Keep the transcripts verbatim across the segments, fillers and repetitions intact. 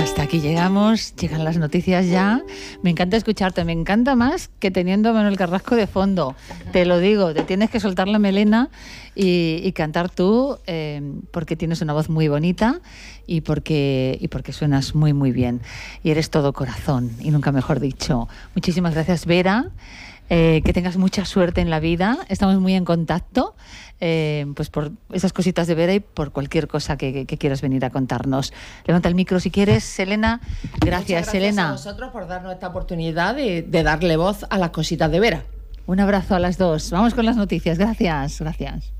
Hasta aquí llegamos, llegan las noticias ya. Me encanta escucharte, me encanta más que teniendo a Manuel Carrasco de fondo. Te lo digo, te tienes que soltar la melena y, y cantar tú, eh, porque tienes una voz muy bonita y porque, y porque suenas muy, muy bien. Y eres todo corazón, y nunca mejor dicho. Muchísimas gracias, Vera. Eh, que tengas mucha suerte en la vida. Estamos muy en contacto, eh, pues por esas cositas de Vera y por cualquier cosa que, que, que quieras venir a contarnos. Levanta el micro si quieres, Selena. Gracias, Muchas gracias Selena. a vosotros por darnos esta oportunidad de, de darle voz a las cositas de Vera. Un abrazo a las dos. Vamos con las noticias. Gracias, gracias.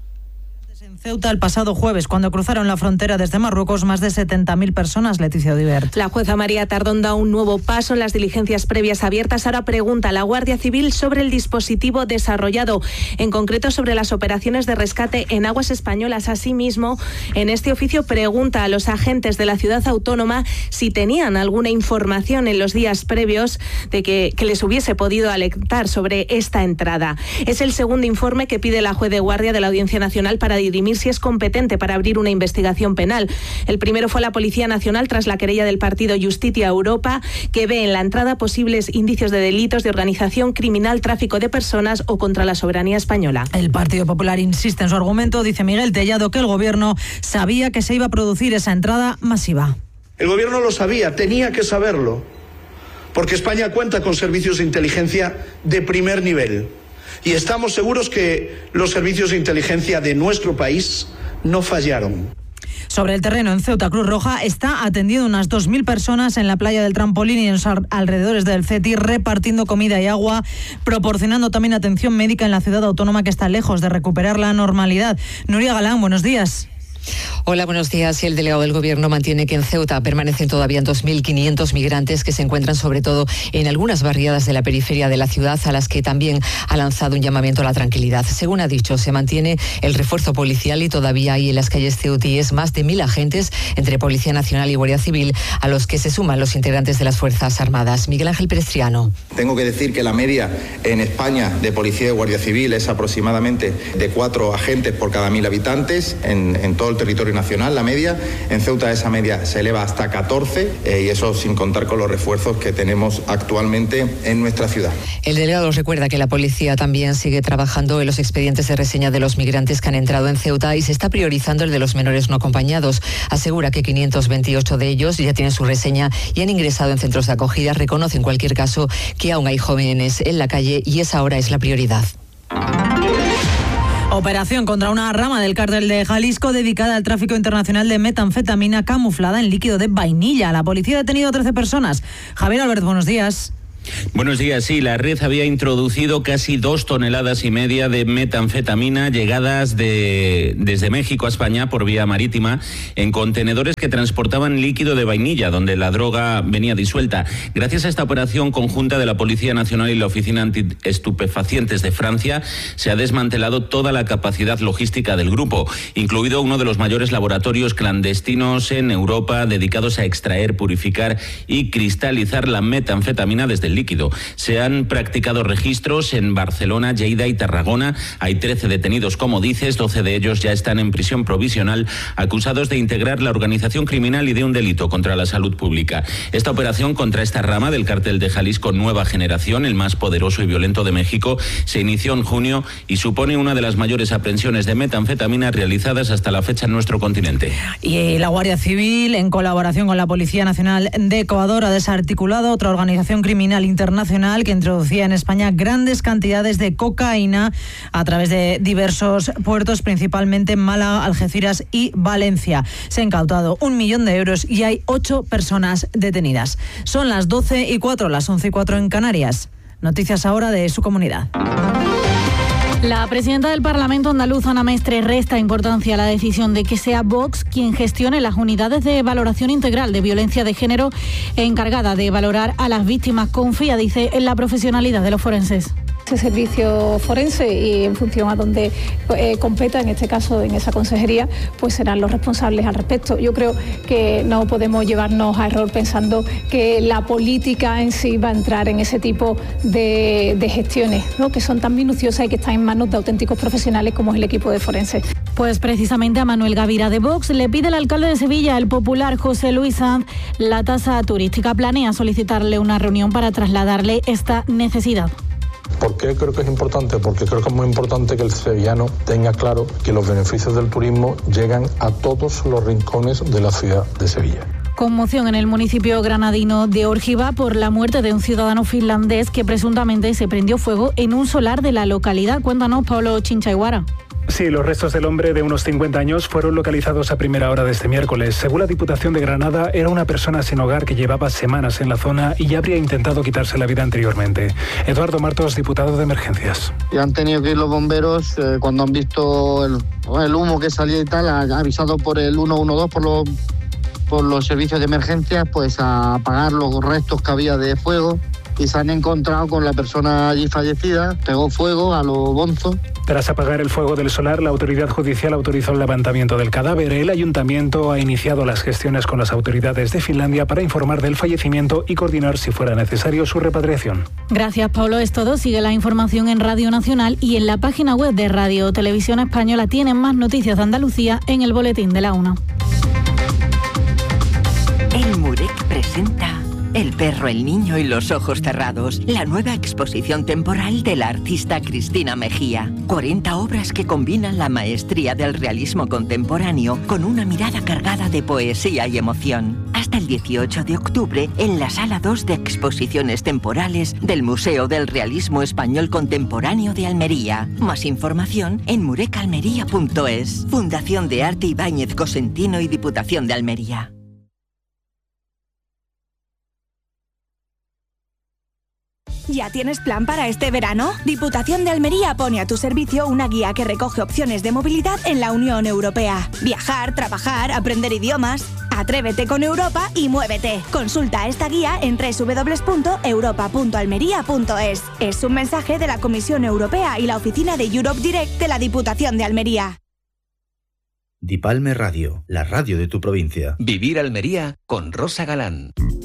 En Ceuta el pasado jueves, cuando cruzaron la frontera desde Marruecos, más de setenta mil personas. Leticia Odibert. La jueza María Tardón da un nuevo paso en las diligencias previas abiertas. Ahora pregunta a la Guardia Civil sobre el dispositivo desarrollado, en concreto sobre las operaciones de rescate en aguas españolas. Asimismo, en este oficio pregunta a los agentes de la ciudad autónoma si tenían alguna información en los días previos de que, que les hubiese podido alertar sobre esta entrada. Es el segundo informe que pide la juez de guardia de la Audiencia Nacional para dirimir si es competente para abrir una investigación penal. El primero fue la Policía Nacional tras la querella del partido Justitia Europa, que ve en la entrada posibles indicios de delitos de organización criminal, tráfico de personas o contra la soberanía española. El Partido Popular insiste en su argumento. Dice Miguel Tellado que el gobierno sabía que se iba a producir esa entrada masiva. El gobierno lo sabía, tenía que saberlo, porque España cuenta con servicios de inteligencia de primer nivel. Y estamos seguros que los servicios de inteligencia de nuestro país no fallaron. Sobre el terreno en Ceuta, Cruz Roja está atendiendo unas dos mil personas en la playa del Trampolín y en los alrededores del CETI, repartiendo comida y agua, proporcionando también atención médica en la ciudad autónoma que está lejos de recuperar la normalidad. Nuria Galán, buenos días. Hola, buenos días. Y el delegado del Gobierno mantiene que en Ceuta permanecen todavía dos mil quinientos migrantes que se encuentran sobre todo en algunas barriadas de la periferia de la ciudad, a las que también ha lanzado un llamamiento a la tranquilidad. Según ha dicho, se mantiene el refuerzo policial y todavía hay en las calles ceutíes más de mil agentes entre Policía Nacional y Guardia Civil, a los que se suman los integrantes de las Fuerzas Armadas. Miguel Ángel Perestriano. Tengo que decir que la media en España de Policía y Guardia Civil es aproximadamente de cuatro agentes por cada mil habitantes en, en todo el territorio nacional, la media. En Ceuta esa media se eleva hasta catorce, eh, y eso sin contar con los refuerzos que tenemos actualmente en nuestra ciudad. El delegado recuerda que la policía también sigue trabajando en los expedientes de reseña de los migrantes que han entrado en Ceuta y se está priorizando el de los menores no acompañados. Asegura que quinientos veintiocho de ellos ya tienen su reseña y han ingresado en centros de acogida. Reconoce en cualquier caso que aún hay jóvenes en la calle y esa ahora es la prioridad. Operación contra una rama del cártel de Jalisco dedicada al tráfico internacional de metanfetamina camuflada en líquido de vainilla. La policía ha detenido a trece personas. Javier Albert, buenos días. Buenos días. Sí, la red había introducido casi dos toneladas y media de metanfetamina llegadas de, desde México a España por vía marítima en contenedores que transportaban líquido de vainilla, donde la droga venía disuelta. Gracias a esta operación conjunta de la Policía Nacional y la Oficina Antiestupefacientes de Francia, se ha desmantelado toda la capacidad logística del grupo, incluido uno de los mayores laboratorios clandestinos en Europa dedicados a extraer, purificar y cristalizar la metanfetamina desde el líquido. Se han practicado registros en Barcelona, Lleida y Tarragona. Hay trece detenidos, como dices, doce de ellos ya están en prisión provisional, acusados de integrar la organización criminal y de un delito contra la salud pública. Esta operación contra esta rama del cártel de Jalisco Nueva Generación, el más poderoso y violento de México, se inició en junio y supone una de las mayores aprehensiones de metanfetamina realizadas hasta la fecha en nuestro continente. Y la Guardia Civil, en colaboración con la Policía Nacional de Ecuador, ha desarticulado otra organización criminal internacional que introducía en España grandes cantidades de cocaína a través de diversos puertos, principalmente en Málaga, Algeciras y Valencia. Se ha incautado un millón de euros y hay ocho personas detenidas. Son las doce y cuatro, las once y cuatro en Canarias. Noticias ahora de su comunidad. La presidenta del Parlamento andaluz, Ana Mestre, resta importancia a la decisión de que sea Vox quien gestione las unidades de valoración integral de violencia de género encargada de valorar a las víctimas. Confía, dice, en la profesionalidad de los forenses. este servicio forense y en función a donde eh, competa, en este caso en esa consejería, pues serán los responsables al respecto. Yo creo que no podemos llevarnos a error pensando que la política en sí va a entrar en ese tipo de, de gestiones, ¿no?, que son tan minuciosas y que están en manos de auténticos profesionales como es el equipo de forense. Pues precisamente a Manuel Gavira de Vox le pide el alcalde de Sevilla, el popular José Luis Sanz, la tasa turística. Planea solicitarle una reunión para trasladarle esta necesidad. ¿Por qué creo que es importante? Porque creo que es muy importante que el sevillano tenga claro que los beneficios del turismo llegan a todos los rincones de la ciudad de Sevilla. Conmoción en el municipio granadino de Órgiva por la muerte de un ciudadano finlandés que presuntamente se prendió fuego en un solar de la localidad. Cuéntanos, Pablo Chinchaiguara. Sí, los restos del hombre de unos cincuenta años fueron localizados a primera hora de este miércoles. Según la Diputación de Granada, era una persona sin hogar que llevaba semanas en la zona y ya habría intentado quitarse la vida anteriormente. Eduardo Martos, diputado de Emergencias. Y han tenido que ir los bomberos eh, cuando han visto el, el humo que salía y tal, ha avisado por el uno uno dos, por los, por los servicios de emergencia, pues a apagar los restos que había de fuego. Y se han encontrado con la persona allí fallecida, pegó fuego a lo bonzo. Tras apagar el fuego del solar, la autoridad judicial autorizó el levantamiento del cadáver. El ayuntamiento ha iniciado las gestiones con las autoridades de Finlandia para informar del fallecimiento y coordinar, si fuera necesario, su repatriación. Gracias, Pablo. Es todo. Sigue la información en Radio Nacional y en la página web de Radio Televisión Española. Tienen más noticias de Andalucía en el boletín de la una. El Murek presenta El perro, el niño y los ojos cerrados, la nueva exposición temporal de la artista Cristina Mejía. cuarenta obras que combinan la maestría del realismo contemporáneo con una mirada cargada de poesía y emoción. Hasta el dieciocho de octubre en la Sala dos de Exposiciones Temporales del Museo del Realismo Español Contemporáneo de Almería. Más información en murecalmería punto es. Fundación de Arte Ibáñez Cosentino y Diputación de Almería. ¿Ya tienes plan para este verano? Diputación de Almería pone a tu servicio una guía que recoge opciones de movilidad en la Unión Europea. Viajar, trabajar, aprender idiomas. Atrévete con Europa y muévete. Consulta esta guía en doble u doble u doble u punto europa punto almería punto es. Es un mensaje de la Comisión Europea y la oficina de Europe Direct de la Diputación de Almería. Dipalme Radio, la radio de tu provincia. Vivir Almería con Rosa Galán.